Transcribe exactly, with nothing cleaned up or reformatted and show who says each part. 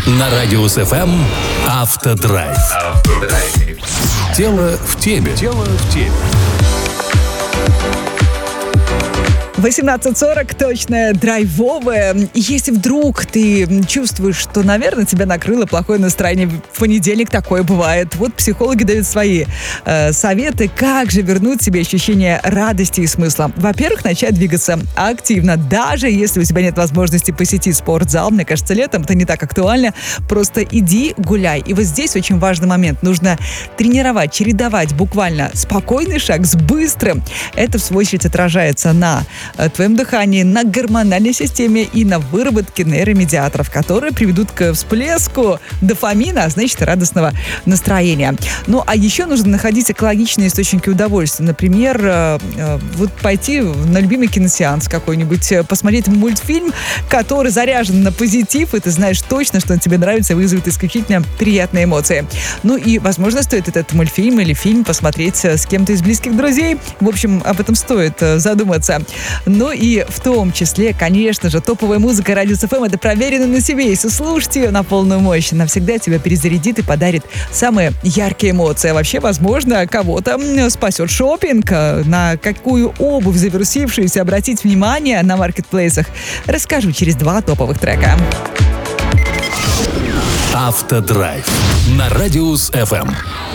Speaker 1: На Радиус эф эм Автодрайв. Автодрайв. Дело в теме. Дело в теме.
Speaker 2: восемнадцать сорок, точно драйвовое. Если вдруг ты чувствуешь, что, наверное, тебя накрыло плохое настроение, в понедельник такое бывает. Вот психологи дают свои э, советы, как же вернуть себе ощущение радости и смысла. Во-первых, начать двигаться активно, даже если у тебя нет возможности посетить спортзал. Мне кажется, летом это не так актуально. Просто иди гуляй. И вот здесь очень важный момент. Нужно тренировать, чередовать буквально спокойный шаг с быстрым. Это, в свою очередь, отражается на твоем дыхании, на гормональной системе и на выработке нейромедиаторов, которые приведут к всплеску дофамина, а значит, радостного настроения. Ну, а еще нужно находить экологичные источники удовольствия. Например, э, э, вот пойти на любимый киносеанс какой-нибудь, посмотреть мультфильм, который заряжен на позитив, и ты знаешь точно, что он тебе нравится и вызовет исключительно приятные эмоции. Ну и, возможно, стоит этот мультфильм или фильм посмотреть с кем-то из близких друзей. В общем, об этом стоит задуматься. Ну и в том числе, конечно же, топовая музыка Радиус эф эм — это проверено на себе. Если слушать ее на полную мощь, она всегда тебя перезарядит и подарит самые яркие эмоции. А вообще, возможно, кого-то спасет шопинг. На какую обувь завирусившуюся обратить внимание на маркетплейсах, расскажу через два топовых трека.
Speaker 1: Автодрайв на Радиус эф эм.